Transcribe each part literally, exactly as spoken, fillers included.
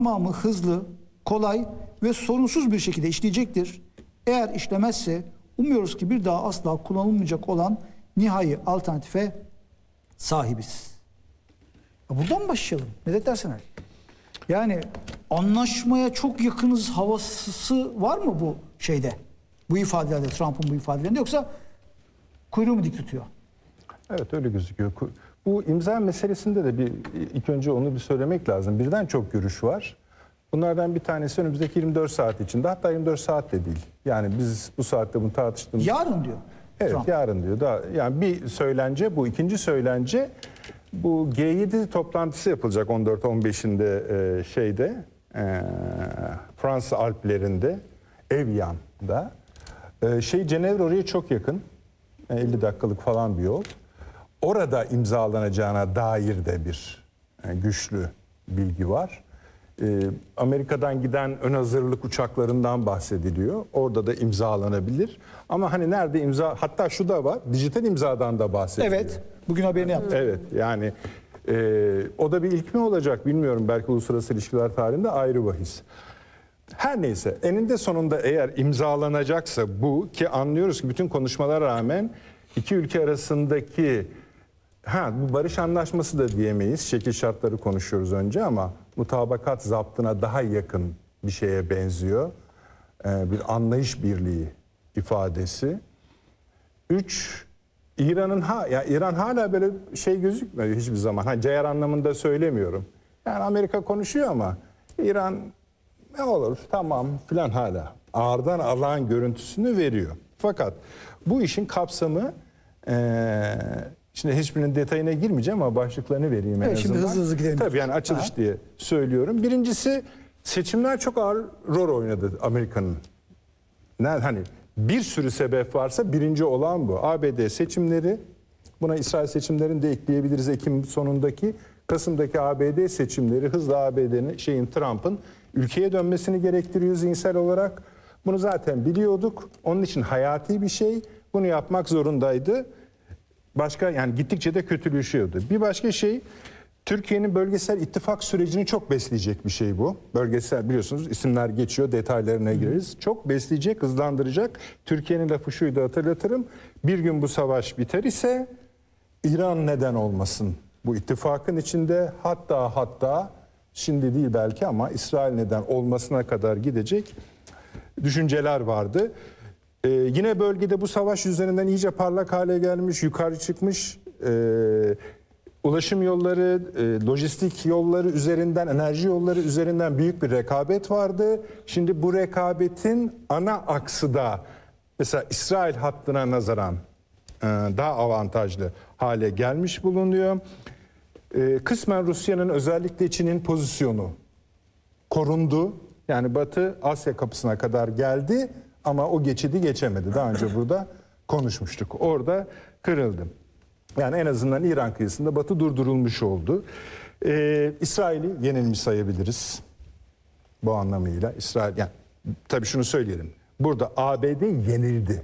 tamamı hızlı, kolay ve sorunsuz bir şekilde işleyecektir. Eğer işlemezse umuyoruz ki bir daha asla kullanılmayacak olan nihai alternatife sahibiz. Ya buradan başlayalım. Ne dersin? Yani anlaşmaya çok yakınız havası var mı bu şeyde? Bu ifadelerde, Trump'ın bu ifadelerinde, yoksa kuyruğu mu dik tutuyor? Evet, öyle gözüküyor. Bu imza meselesinde de bir ilk önce onu bir söylemek lazım. Birden çok görüş var. Bunlardan bir tanesi önümüzdeki yirmi dört saat içinde, hatta yirmi dört saat de değil. Yani biz bu saatte bunu tartıştığımız... Yarın diyor. Evet, Trump. yarın diyor. Daha, yani bir söylence bu. İkinci söylence, bu G yedi toplantısı yapılacak on dört on beşinde e, şeyde e, Fransa Alplerinde, Evian'da. E, şey Cenevre oraya çok yakın. E, elli dakikalık falan bir yol. Orada imzalanacağına dair de bir e, güçlü bilgi var. E, Amerika'dan giden ön hazırlık uçaklarından bahsediliyor. Orada da imzalanabilir. Ama hani nerede imza, hatta şu da var, dijital imzadan da bahsediliyor. Evet, bugün haberini yaptım. Evet, yani e, o da bir ilk mi olacak bilmiyorum. Belki uluslararası ilişkiler tarihinde ayrı bahis. Her neyse, eninde sonunda eğer imzalanacaksa bu, ki anlıyoruz ki bütün konuşmalara rağmen iki ülke arasındaki, ha bu barış anlaşması da diyemeyiz. Şekil şartları konuşuyoruz önce ama mutabakat zaptına daha yakın bir şeye benziyor. Ee, bir anlayış birliği ifadesi. Üç, İran'ın ha ya İran hala böyle şey gözükmüyor hiçbir zaman. Ha cayar anlamında söylemiyorum. Yani Amerika konuşuyor ama İran ne olur tamam filan hala ağırdan alan görüntüsünü veriyor. Fakat bu işin kapsamı ee, şimdi hiçbirinin detayına girmeyeceğim ama başlıklarını vereyim en evet, azından. Şimdi hızlı hızlı gidelim. Tabii yani açılış ha. diye söylüyorum. Birincisi, seçimler çok ağır rol oynadı Amerika'nın. Hani bir sürü sebep varsa birinci olan bu. A B D seçimleri, buna İsrail seçimlerini de ekleyebiliriz Ekim sonundaki. Kasım'daki A B D seçimleri hızla A B D'nin şeyin Trump'ın ülkeye dönmesini gerektiriyor zihinsel olarak. Bunu zaten biliyorduk. Onun için hayati bir şey. Bunu yapmak zorundaydı. Başka yani gittikçe de kötüleşiyordu. Bir başka şey, Türkiye'nin bölgesel ittifak sürecini çok besleyecek bir şey bu. Bölgesel, biliyorsunuz isimler geçiyor, detaylarına gireriz. Çok besleyecek, hızlandıracak. Türkiye'nin lafı şuydu, hatırlatırım. Bir gün bu savaş biter ise İran neden olmasın bu ittifakın içinde, hatta hatta şimdi değil belki ama İsrail neden olmasına kadar gidecek düşünceler vardı. Ee, yine bölgede bu savaş üzerinden iyice parlak hale gelmiş, yukarı çıkmış. Ee, ulaşım yolları, e, lojistik yolları üzerinden, enerji yolları üzerinden büyük bir rekabet vardı. Şimdi bu rekabetin ana aksı da mesela İsrail hattına nazaran e, daha avantajlı hale gelmiş bulunuyor. E, kısmen Rusya'nın, özellikle Çin'in pozisyonu korundu. Yani Batı Asya kapısına kadar geldi ama o geçidi geçemedi. Daha önce burada konuşmuştuk. Orada kırıldı. Yani en azından İran kıyısında Batı durdurulmuş oldu. Ee, İsrail'i yenilmiş sayabiliriz bu anlamıyla. İsrail, yani tabii şunu söyleyelim. Burada A B D yenildi.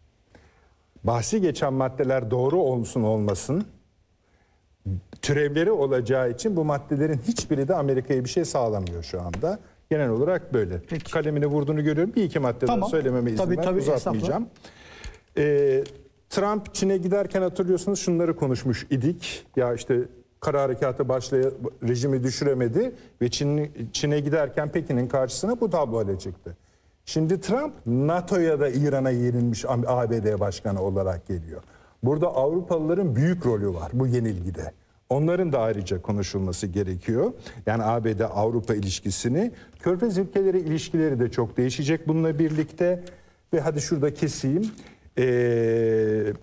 Bahsi geçen maddeler doğru olsun olmasın, türevleri olacağı için bu maddelerin hiçbiri de Amerika'ya bir şey sağlamıyor şu anda. Genel olarak böyle. Peki. Kalemini vurduğunu görüyorum. Bir iki madde tamam. daha söylememe izin tabii, ver. tabii, uzatmayacağım. Ee, Trump Çin'e giderken hatırlıyorsunuz şunları konuşmuş idik. Ya işte kara harekatı başlaya rejimi düşüremedi ve Çin Çin'e giderken Pekin'in karşısına bu tabloyla çıktı. Şimdi Trump NATO'ya da İran'a yenilmiş A B D başkanı olarak geliyor. Burada Avrupalıların büyük rolü var bu yenilgide. Onların da ayrıca konuşulması gerekiyor. Yani A B D-Avrupa ilişkisini, Körfez ülkeleri ilişkileri de çok değişecek bununla birlikte. Ve hadi şurada keseyim. Ee,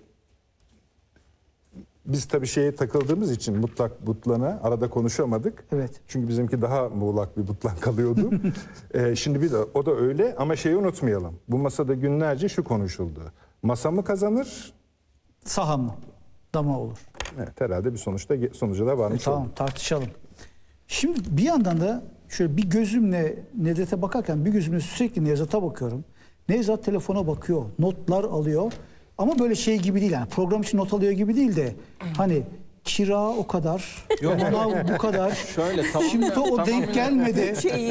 biz tabii şeye takıldığımız için mutlak butlana arada konuşamadık. Evet. Çünkü bizimki daha muğlak bir butlan kalıyordu. ee, şimdi bir de o da öyle ama şeyi unutmayalım. Bu masada günlerce şu konuşuldu. Masa mı kazanır? Saha mı? Dama olur. Evet, herhalde bir sonuçta sonuca da varmış. E, tamam olduk. Tartışalım. Şimdi bir yandan da şöyle bir gözümle Nevzat'a bakarken bir gözümle sürekli Nevzat'a bakıyorum. Nevzat telefona bakıyor, notlar alıyor. Ama böyle şey gibi değil, yani program için not alıyor gibi değil de hani kira o kadar, manav bu kadar. Şöyle tamam Şimdi ya, o tamam denk ya. gelmedi. Şey